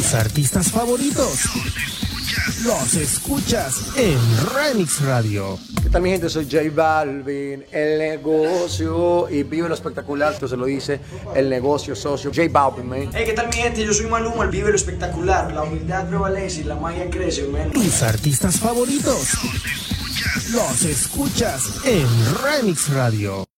Tus artistas favoritos los escuchas en Remix Radio. ¿Qué tal, mi gente? Soy J Balvin, el negocio, y vive lo espectacular, esto se lo dice el negocio socio, J Balvin, man. Hey, ¿qué tal, mi gente? Yo soy Maluma, el vive lo espectacular, la humildad prevalece y la magia crece, man. Tus artistas favoritos los escuchas en Remix Radio.